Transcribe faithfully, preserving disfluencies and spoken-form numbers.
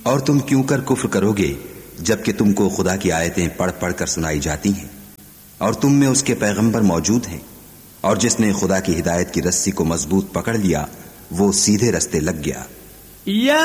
और तुम क्यों कर कुफ्र करोगे जबकि तुमको खुदा की आयतें पढ़ पढ़ कर सुनाई जाती हैं और तुम में उसके पैगंबर मौजूद हैं। और जिसने खुदा की हिदायत की रस्सी को मजबूत पकड़ लिया वो सीधे रास्ते लग गया।